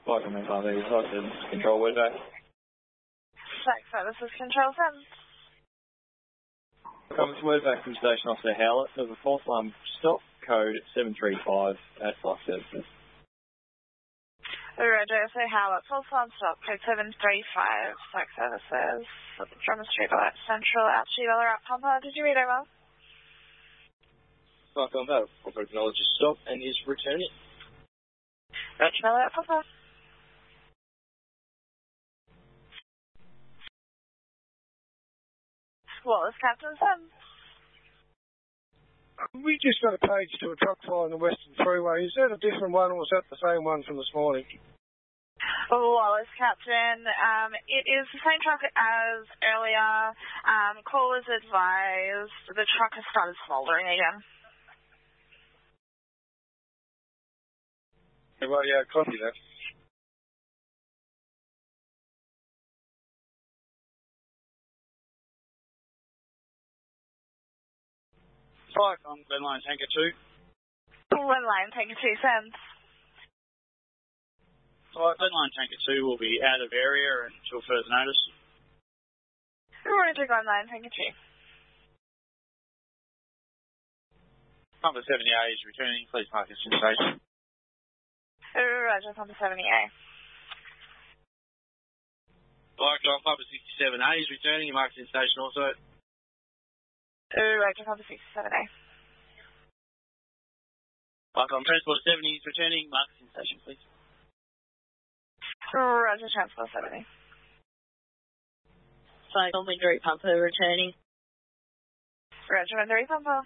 Welcome to FRV, License Control Wordback. Thanks, sir. This is Control 7. Welcome to Wordback from Station Officer Howlett. There's a false alarm stop, code 735 at Flight Services. Roger, so Howlett, false alarm stop, code 735, Flight Services. Drummond Street, Ballarat Central, Altitude, Ballarat Pampa. Did you read over? Welcome back. Operator acknowledges stop and is returning. Roger, Ballarat Pampa. Wallace, Captain Sun. We just got a page to a truck flying the Western Freeway. Is that a different one or is that the same one from this morning? Wallace, Captain. It is the same truck as earlier. Callers advised the truck has started smouldering again. Everybody, copy that. Flight on Glen Lyon Tanker 2. Glen Lyon Tanker 2, send. Flight Glen Lyon Tanker 2 will be out of area until further notice. Roger, Glen Lyon Tanker 2. Pumper 70A is returning. Please mark this in station. Roger, Pumper 70A. Flight on Pumper 67A is returning. Mark this in station also. Roger, Pumper 67A. Welcome, Transport 70 is returning. Mark this in station, please. Roger, Transport 70. Cycle Windery Pumper returning. Roger, Windery Pumper.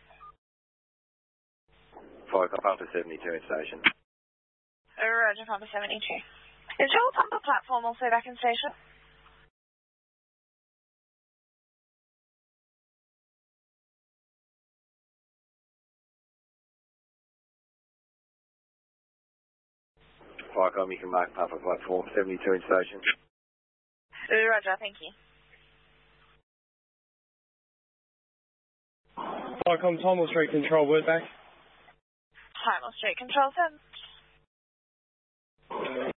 Flight Pumper 72 in station. Roger, Pumper 72. Is your pumper platform also back in station? Flycom, you can mark Pumper platform 72 in station. Roger, thank you. Flycom, Tomwell Street Control, Wordback. Tomwell Street Control, send.